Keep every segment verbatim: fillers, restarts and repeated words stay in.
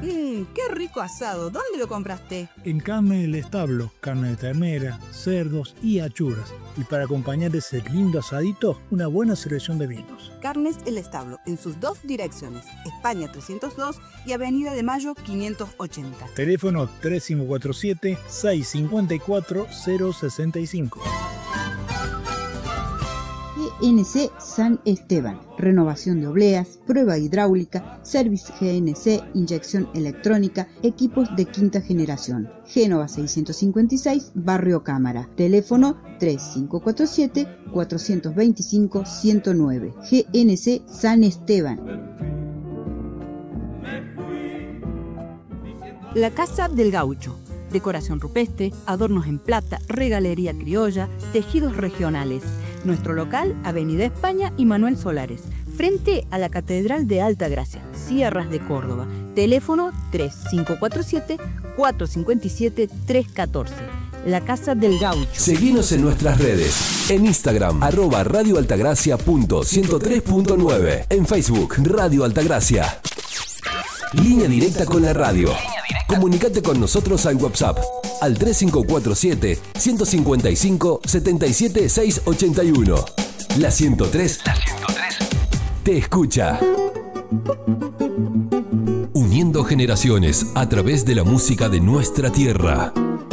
Mmm, qué rico asado. ¿Dónde lo compraste? En Carne del Establo, carne de ternera, cerdos y achuras. Y para acompañar ese lindo asadito, una buena selección de vinos. Carnes El Establo, en sus dos direcciones, España trescientos dos y Avenida de Mayo quinientos ochenta. Teléfono tres cinco cuatro siete, seis cinco cuatro, cero seis cinco. G N C San Esteban, renovación de obleas, prueba hidráulica, service G N C, inyección electrónica, equipos de quinta generación. Génova seiscientos cincuenta y seis, Barrio Cámara. Teléfono tres cinco cuatro siete, cuatro dos cinco, uno cero nueve. G N C San Esteban. La Casa del Gaucho. Decoración rupestre, adornos en plata, regalería criolla, tejidos regionales. Nuestro local, Avenida España y Manuel Solares, frente a la Catedral de Altagracia, Sierras de Córdoba. Teléfono tres cinco cuatro siete, cuatro cinco siete, tres uno cuatro. La Casa del Gaucho. Seguinos en nuestras redes. En Instagram, arroba radioaltagracia punto ciento tres punto nueve. En Facebook, Radio Altagracia. Línea directa con la radio. Comunicate con nosotros al WhatsApp al tres cinco cuatro siete, uno cinco cinco, siete siete seis ocho uno. La ciento tres, la ciento tres te escucha. Uniendo generaciones a través de la música de nuestra tierra.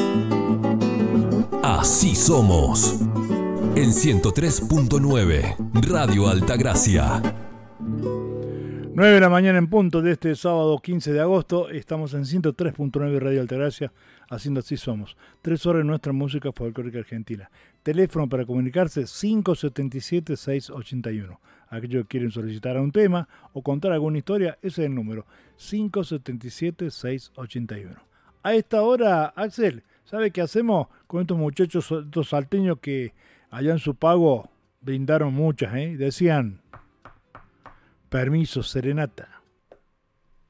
Así somos. En ciento tres punto nueve, Radio Altagracia. nueve de la mañana en punto de este sábado quince de agosto. Estamos en ciento tres punto nueve Radio Altagracia, haciendo Así Somos. Tres horas de nuestra música folclórica argentina. Teléfono para comunicarse cinco siete siete, seis ocho uno. Aquellos que quieren solicitar un tema o contar alguna historia, ese es el número. cinco siete siete, seis ocho uno. A esta hora, Axel, ¿sabe qué hacemos con estos muchachos, estos salteños que allá en su pago brindaron muchas, eh? Decían... Permiso, serenata.